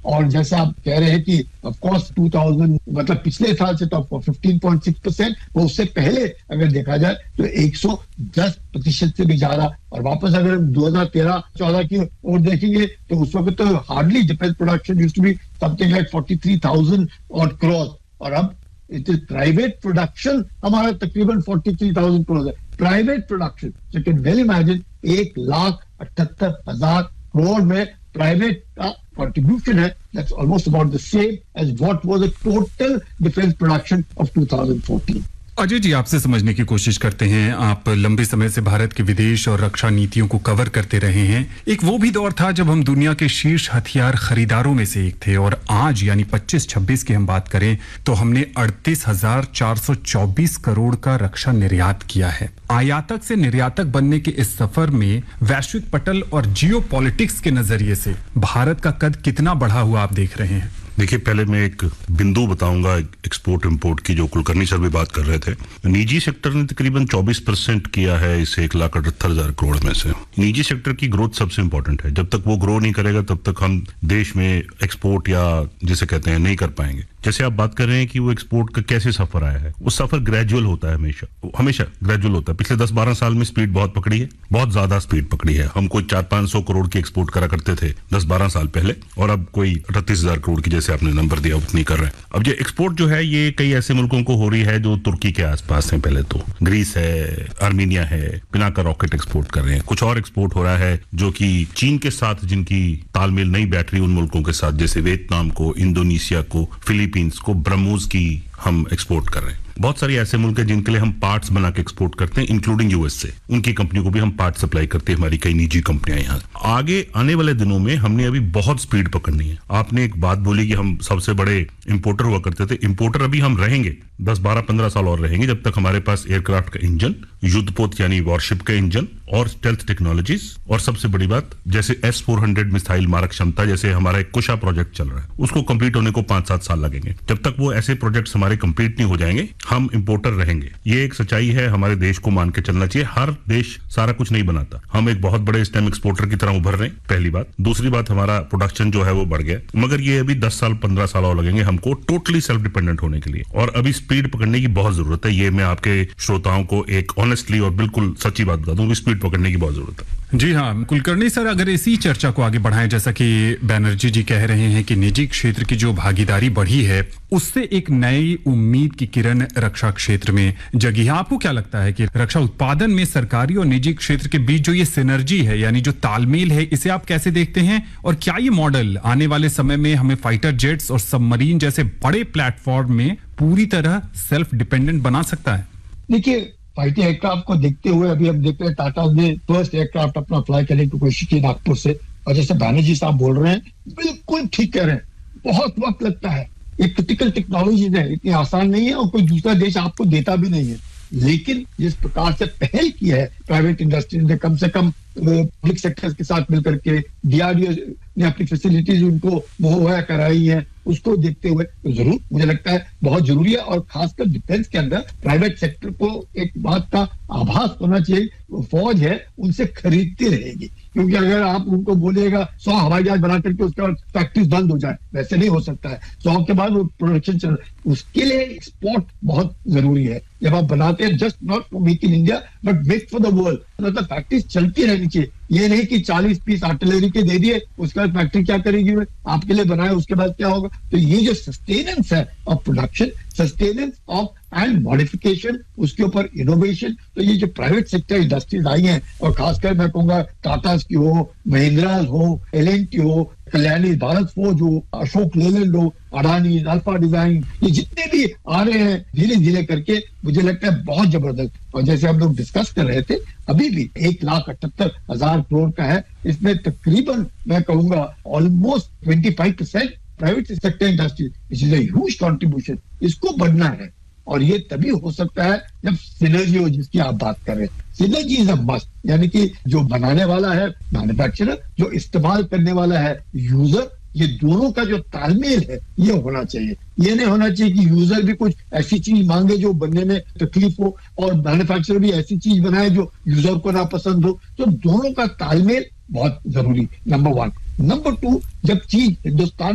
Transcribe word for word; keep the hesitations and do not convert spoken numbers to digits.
और जैसे आप कह रहे हैं कि ऑफ कोर्स दो हज़ार मतलब पिछले साल से तो आपको पंद्रह पॉइंट छह परसेंट, वो उससे पहले अगर देखा जाए तो एक सौ दस प्रतिशत से भी ज्यादा। और वापस अगर दो हज़ार तेरह चौदह की ओर देखेंगे तो उस वक्त तो hardly defence production used to be something like तैंतालीस हज़ार और करोड़, और अब इट इज प्राइवेट प्रोडक्शन हमारा तकरीबन तैंतालीस हज़ार करोड़ है, private production. So can well imagine एक लाख अठहत्तर हजार करोड़ में प्राइवेट का contribution है, that's almost about the same as what was the total defense production of two thousand fourteen. Ajay ji, आपसे समझने की कोशिश करते हैं। आप लंबे समय से भारत के विदेश और रक्षा नीतियों को कवर करते रहे हैं। एक वो भी दौर था जब हम दुनिया के शीर्ष हथियार खरीदारों में से एक थे, और आज यानी पच्चीस छब्बीस की हम बात करें तो हमने अड़तीस हजार चार सौ चौबीस करोड़ का रक्षा निर्यात किया है। आयातक से निर्यातक बनने के इस सफर में वैश्विक पटल और जियो पॉलिटिक्स के नजरिए से भारत का कद कितना बढ़ा हुआ आप देख रहे हैं? देखिए, पहले मैं एक बिंदु बताऊंगा एक्सपोर्ट इंपोर्ट की, जो कुलकर्णी सर भी बात कर रहे थे। निजी सेक्टर ने तकरीबन चौबीस परसेंट किया है इस एक लाख अठहत्तर हजार करोड़ में से। निजी सेक्टर की ग्रोथ सबसे इंपॉर्टेंट है। जब तक वो ग्रो नहीं करेगा तब तक हम देश में एक्सपोर्ट या जिसे कहते हैं नहीं कर पाएंगे। जैसे आप बात कर रहे हैं कि वो एक्सपोर्ट का कैसे सफर आया है, वो सफर ग्रेजुअल होता है, हमेशा हमेशा ग्रेजुअल होता है। पिछले दस बारह साल में स्पीड बहुत पकड़ी है, बहुत ज्यादा स्पीड पकड़ी है। हम कोई चार पांच सौ करोड़ की एक्सपोर्ट करा करते थे दस बारह साल पहले, और अब कोई अड़तीस हजार करोड़ की, जैसे आपने नंबर दिया, उतनी कर रहे हैं। अब ये एक्सपोर्ट जो है ये कई ऐसे मुल्कों को हो रही है जो तुर्की के आसपास है। पहले तो ग्रीस है, आर्मीनिया है, बिना का रॉकेट एक्सपोर्ट कर रहे हैं। कुछ और एक्सपोर्ट हो रहा है जो कि चीन के साथ जिनकी तालमेल नहीं बैठ रही, उन मुल्कों के साथ, जैसे वियतनाम को, इंडोनेशिया को, फिलीपींस को, ब्रह्मोस की हम एक्सपोर्ट कर रहे हैं। बहुत सारे ऐसे मुल्क हैं जिनके लिए हम पार्ट्स बना के एक्सपोर्ट करते हैं, इंक्लूडिंग यूएस से। उनकी कंपनियों को भी हम पार्ट सप्लाई करते हैं, हमारी कई निजी कंपनियां यहाँ। आगे आने वाले दिनों में हमने अभी बहुत स्पीड पकड़नी है। आपने एक बात बोली कि हम सबसे बड़े इंपोर्टर हुआ करते थे। इंपोर्टर अभी हम रहेंगे, दस बारह पंद्रह साल और रहेंगे, जब तक हमारे पास एयरक्राफ्ट का इंजन, युद्धपोत यानी वॉरशिप का इंजन, और स्टेल्थ टेक्नोलॉजीज, और सबसे बड़ी बात जैसे एस फोर हंड्रेड मिसाइल मारक क्षमता, जैसे हमारा एक कुशा प्रोजेक्ट चल रहा है, उसको कंप्लीट होने को पांच सात साल लगेंगे। जब तक वो ऐसे प्रोजेक्ट्स हमारे कंप्लीट नहीं हो जाएंगे, हम इंपोर्टर रहेंगे। ये एक सच्चाई है, हमारे देश को मान के चलना चाहिए। हर देश सारा कुछ नहीं बनाता। हम एक बहुत बड़े स्टेम एक्सपोर्टर की तरह उभर रहे हैं, पहली बात। दूसरी बात, हमारा प्रोडक्शन जो है वो बढ़ गया, मगर ये अभी दस साल पंद्रह साल और लगेंगे हमको टोटली सेल्फ डिपेंडेंट होने के लिए, और अभी स्पीड पकड़ने की बहुत जरूरत है। ये मैं आपके श्रोताओं को एक ऑनेस्टली और बिल्कुल सच्ची बात बता दूं, स्पीड पकड़ने की बहुत जरूरत है। जी हाँ कुलकर्णी सर, अगर इसी चर्चा को आगे बढ़ाएं, जैसा कि बैनर्जी जी कह रहे हैं कि निजी क्षेत्र की जो भागीदारी बढ़ी है उससे एक नई उम्मीद की किरण रक्षा क्षेत्र में जगी है। आपको क्या लगता है कि रक्षा उत्पादन में सरकारी और निजी क्षेत्र के बीच जो ये सिनर्जी है, यानी जो तालमेल है, इसे आप कैसे देखते हैं? और क्या ये मॉडल आने वाले समय में हमें फाइटर जेट्स और सबमरीन जैसे बड़े प्लेटफॉर्म में पूरी तरह सेल्फ डिपेंडेंट बना सकता है? देखिए, फाइटर एयरक्राफ्ट को देखते हुए अभी हम देखते हैं टाटा ने फर्स्ट एयरक्राफ्ट अपना फ्लाई करने की कोशिश की नागपुर से, और जैसे बैनर्जी साहब बोल रहे हैं, बिल्कुल ठीक कह रहे हैं, बहुत वक्त लगता है। ये क्रिटिकल टेक्नोलॉजी है, इतनी आसान नहीं है, और कोई दूसरा देश आपको देता भी नहीं है। लेकिन जिस प्रकार से पहल की है प्राइवेट इंडस्ट्रीज ने, कम से कम पब्लिक सेक्टर के साथ मिलकर के डीआरडीओ ने अपनी फैसिलिटीज उनको मुहैया कराई है, उसको देखते हुए तो जरूर मुझे लगता है बहुत जरूरी है। और खासकर डिफेंस के अंदर प्राइवेट सेक्टर को एक बात का आभास होना चाहिए, फौज है उनसे खरीदती रहेगी, क्योंकि अगर आप उनको बोलिएगा सौ हवाई जहाज बना करके उसके बाद फैक्ट्रीज बंद हो जाए, वैसे नहीं हो सकता है। सौ के बाद वो प्रोडक्शन चल, उसके लिए एक्सपोर्ट बहुत जरूरी है। जब आप बनाते हैं, just not for make in India but make for the world, मतलब फैक्ट्रीज चलती रहनी चाहिए। ये नहीं कि चालीस पीस आर्टिलरी के दे दिए, उसके बाद फैक्ट्री क्या करेगी, आपके लिए बनाए, उसके बाद क्या होगा? तो ये जो सस्टेनेंस है of production, sustenance of and modification, उसके ऊपर इनोवेशन, तो ये जो प्राइवेट सेक्टर इंडस्ट्रीज आई हैं, और खासकर मैं कहूंगा टाटा की हो, महिंद्रा हो, एल एंड टी हो, कल्याणी भारत फोर्ज हो, अशोक लेलैंड हो, अडानी, अल्फा डिजाइन, ये जितने भी आ रहे हैं धीरे धीरे करके, मुझे लगता है बहुत जबरदस्त। और जैसे हम लोग डिस्कस कर रहे थे, अभी भी एक लाख अठहत्तर हजार करोड़ का है, इसमें तकरीबन मैं कहूंगा almost twenty five percent private sector industry, it is a huge contribution. इसको बढ़ना है, और ये तभी हो सकता है जब सिनर्जी हो, जिसकी आप बात कर रहे हैं। सिनर्जी इज अ मस्ट, यानी कि जो बनाने वाला है मैन्युफैक्चरर, जो इस्तेमाल करने वाला है यूजर, ये दोनों का जो तालमेल है ये होना चाहिए। ये नहीं होना चाहिए कि यूजर भी कुछ ऐसी चीज मांगे जो बनने में तकलीफ हो, और मैन्युफैक्चरर भी ऐसी चीज बनाए जो यूजर को ना पसंद हो। तो दोनों का तालमेल बहुत जरूरी, नंबर वन। नंबर टू, जब चीज हिंदुस्तान